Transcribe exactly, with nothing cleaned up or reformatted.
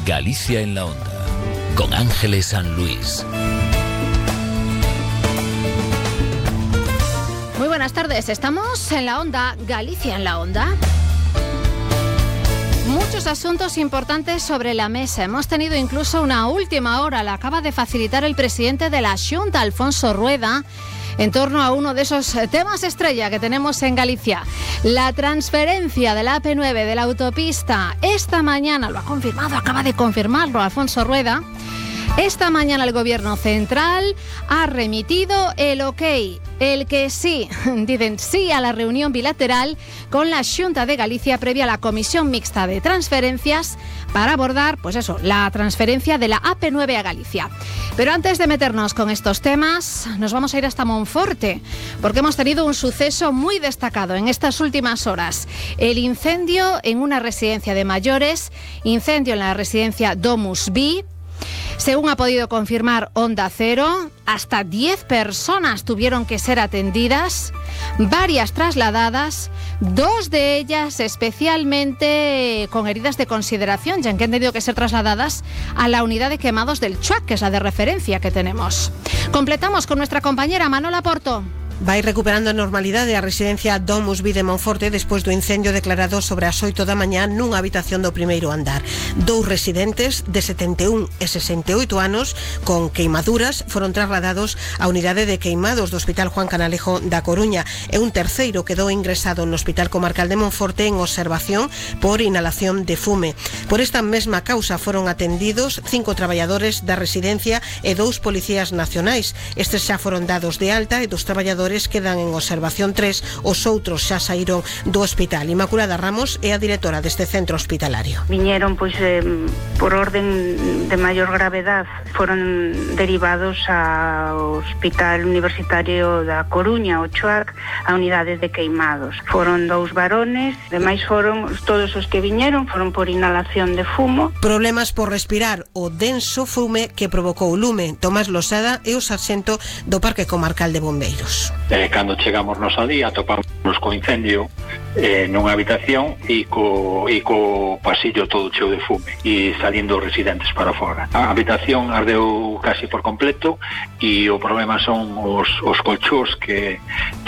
Galicia en la Onda, con Ángeles San Luis. Muy buenas tardes, estamos en la Onda, Galicia en la Onda. Muchos asuntos importantes sobre la mesa. Hemos tenido incluso una última hora, la acaba de facilitar el presidente de la Xunta, Alfonso Rueda, en torno a uno de esos temas estrella que tenemos en Galicia. La transferencia de la A P nueve, de la autopista, esta mañana, lo ha confirmado, acaba de confirmarlo Alfonso Rueda. Esta mañana el Gobierno Central ha remitido el ok, el que sí, dicen sí a la reunión bilateral con la Xunta de Galicia previa a la Comisión Mixta de Transferencias para abordar, pues eso, la transferencia de la A P nueve a Galicia. Pero antes de meternos con estos temas, nos vamos a ir hasta Monforte, porque hemos tenido un suceso muy destacado en estas últimas horas. El incendio en una residencia de mayores, incendio en la residencia Domus Vi. Según ha podido confirmar Onda Cero, hasta diez personas tuvieron que ser atendidas, varias trasladadas, dos de ellas especialmente con heridas de consideración, ya que han tenido que ser trasladadas a la unidad de quemados del Chuac, que es la de referencia que tenemos. Completamos con nuestra compañera Manola Porto. Vai recuperando a normalidade a residencia Domus Vi de Monforte despois do incendio declarado sobre as oito da mañá nunha habitación do primeiro andar. Dous residentes de setenta e un e sesenta e oito anos con queimaduras foron trasladados á unidade de queimados do Hospital Juan Canalejo da Coruña e un terceiro quedou ingresado no Hospital Comarcal de Monforte en observación por inhalación de fume. Por esta mesma causa foron atendidos cinco traballadores da residencia e dous policías nacionais. Estes xa foron dados de alta e dos traballadores quedan en observación tres, os outros xa saíron do hospital. Inmaculada Ramos é a directora deste centro hospitalario. Viñeron pois eh, por orden de maior gravedad, foron derivados ao Hospital Universitario da Coruña, o Chuac, a unidade de queimados. Foron dous varones, demais foron todos os que viñeron foron por inhalación de fumo. Problemas por respirar o denso fume que provocou o lume. Tomás Losada é o sarxento do Parque Comarcal de Bombeiros. Eh, cando chegamos nos ali atopamos co incendio eh, nunha habitación e co, e co pasillo todo cheo de fume e salindo residentes para fora. A habitación ardeu casi por completo e o problema son os, os colchós que